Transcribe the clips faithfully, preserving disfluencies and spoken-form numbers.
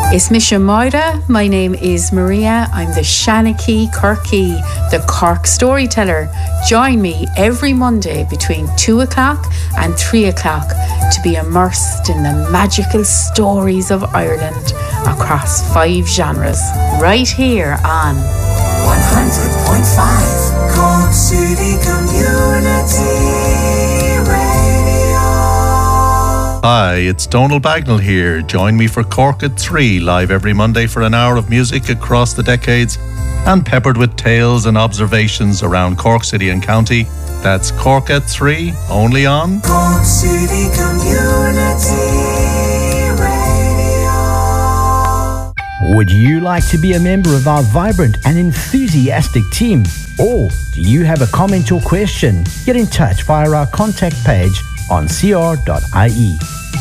Is Misha Moira. My name is Maria. I'm the Shanachie Kirky, the Cork storyteller. Join me every Monday between two o'clock and three o'clock to be immersed in the magical stories of Ireland across five genres, right here on one hundred point five Cork City Community Radio. Hi, it's Donal Bagnall here. Join me for Cork at three, live every Monday for an hour of music across the decades and peppered with tales and observations around Cork City and County. That's Cork at three, only on Cork City Community Radio. Would you like to be a member of our vibrant and enthusiastic team? Or do you have a comment or question? Get in touch via our contact page on c r dot i e.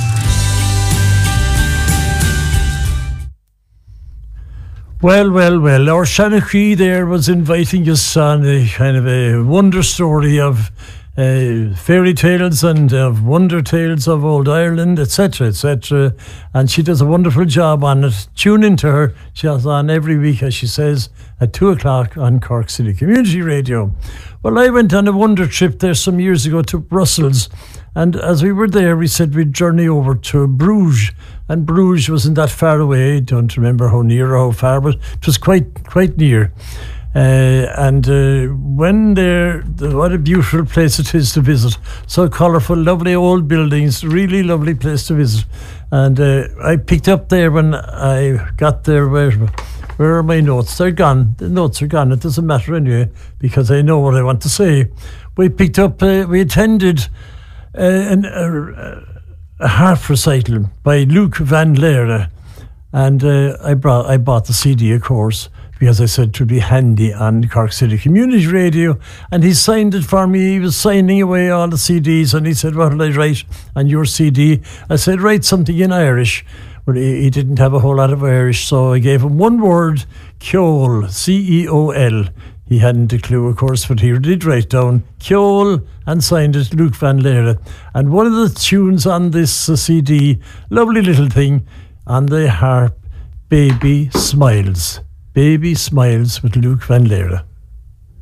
Well, well, well, our Shanachie there was inviting us on a kind of a wonder story of uh, fairy tales and of wonder tales of old Ireland, et cetera, et cetera. And she does a wonderful job on it. Tune into her. She has on every week, as she says, at two o'clock on Cork City Community Radio. Well, I went on a wonder trip there some years ago to Brussels. And as we were there, we said we'd journey over to Bruges. And Bruges wasn't that far away. I don't remember how near or how far, but it was quite quite near. Uh, and uh, when there, the, what a beautiful place it is to visit. So colourful, lovely old buildings, really lovely place to visit. And uh, I picked up there when I got there, where, where are my notes? They're gone. The notes are gone. It doesn't matter anyway, because I know what I want to say. We picked up, uh, we attended uh, an, uh, a harp recital by Luc Van Leire. And uh, I brought, I bought the C D, of course, because I said it would be handy on Cork City Community Radio. And he signed it for me. He was signing away all the C Ds. And he said, what will I write on your C D? I said, write something in Irish. But he, he didn't have a whole lot of Irish. So I gave him one word, Ceol, C E O L. He hadn't a clue, of course, but he did write down Ceol and signed it Luc Van Leire. And one of the tunes on this uh, C D, lovely little thing, on the harp, Baby Smiles. Baby Smiles with Luc Van Leire.